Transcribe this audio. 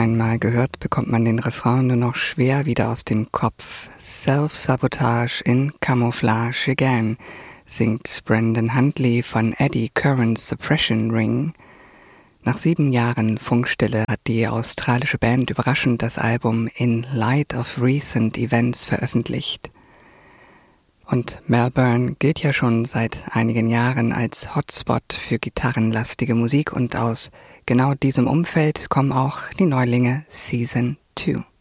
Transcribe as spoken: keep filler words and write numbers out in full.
einmal gehört, bekommt man den Refrain nur noch schwer wieder aus dem Kopf. Self-Sabotage in Camouflage again, singt Brendan Huntley von Eddie Curran's Suppression Ring. Nach sieben Jahren Funkstille hat die australische Band überraschend das Album In Light of Recent Events veröffentlicht. Und Melbourne gilt ja schon seit einigen Jahren als Hotspot für gitarrenlastige Musik und aus genau diesem Umfeld kommen auch die Neulinge Season zwei.